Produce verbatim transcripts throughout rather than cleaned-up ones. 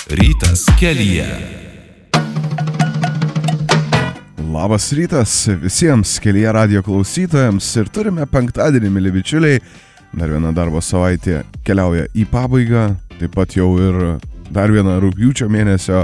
Rytas kelyje. Labas rytas visiems kelyje radijo klausytojams ir turime penktadienį, mili bičiuliai. Dar viena darbo savaitė keliauja į pabaigą, taip pat jau ir dar vieną rugpjūčio mėnesio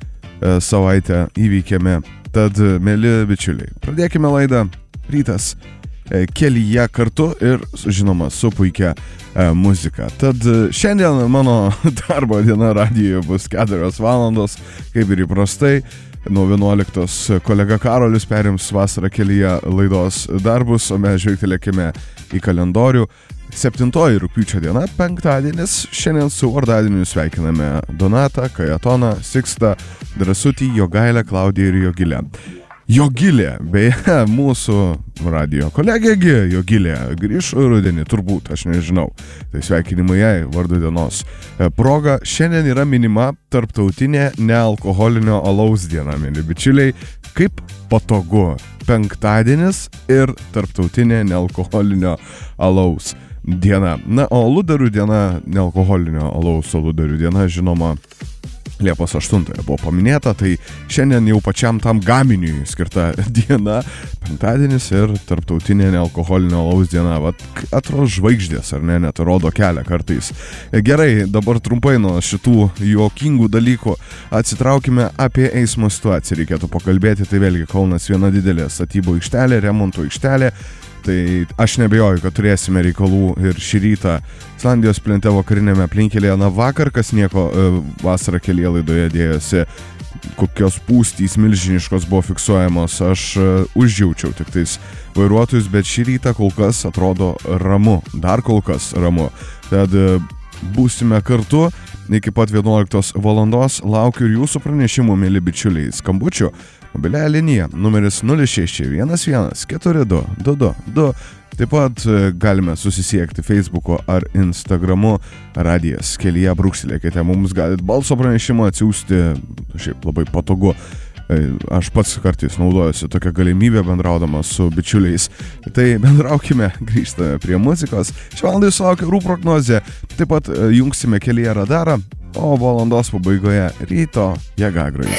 e, savaitę įveikėme. Tad, mili bičiuliai, pradėkime laidą Rytas e, kelyje kartu ir, žinoma, su puikia e, muzika. Tad šiandien mano darbo diena radijoje bus keturios valandos, kaip ir įprastai. Nuo vienuoliktos kolega Karolis perims vasarą kelyje laidos darbus, o mes žvelgtelėkime į kalendorių. septintoji rugpjūčio diena, penktadienis. Šiandien su vardadieniu sveikiname Donatą, Kajatoną, Sikstą, Drąsutį, Jogailę, Klaudiją ir Jogilę. Jogilė, beje, mūsų radijo kolegėgi Jogilė grįš rudenį, turbūt, aš nežinau. Tai sveikinimai jai vardo dienos proga. Šiandien yra minima tarptautinė nealkoholinio alaus diena, mėly bičiuliai. Kaip patogu, penktadienis ir tarptautinė nealkoholinio alaus diena. Na, o aludarių diena, nealkoholinio alaus aludarių diena, žinoma, Liepos aštuntąją buvo paminėta, tai šiandien jau pačiam tam gaminiui skirta diena, penktadienis ir tarptautinė nealkoholinio alaus diena. Vat atrodo žvaigždės, ar ne, net rodo kelią kartais. Gerai, dabar trumpai nuo šitų juokingų dalykų atsitraukime apie eismo situaciją. Reikėtų pakalbėti, tai vėlgi Kaunas viena didelė statybų aikštelė, remonto aikštelė. Tai aš nebejoju, kad turėsime reikalų ir šį rytą Islandijos plente vakarinėme aplinkelėje. Na, vakar, kas nieko vasarą kelyje laidoje dėjosi, kokios pūstys milžiniškos buvo fiksuojamos, aš užjaučiau tik tais vairuotojus, bet šį rytą kol kas atrodo ramu, dar kol kas ramu. Tad būsime kartu iki pat vienuoliktos valandos. Laukiu ir jūsų pranešimų, mėly bičiuliai, skambučių. Mobiliaja linija numeris nulis šeši vienas vienas keturi du du du du. Taip pat galime susisiekti Facebook'o ar Instagram'u radijas kelyje, brūkštelėkite, mums galit balso pranešimą atsiųsti, šiaip labai patogu. Aš pats kartais naudojuosi tokią galimybę bendraudamas su bičiuliais. Tai bendraukime, grįžtame prie muzikos. Šią valandą jūsų laukia orų prognozė, taip pat jungsime kelyje radarą, o valandos pabaigoje ryto jėgagrojai.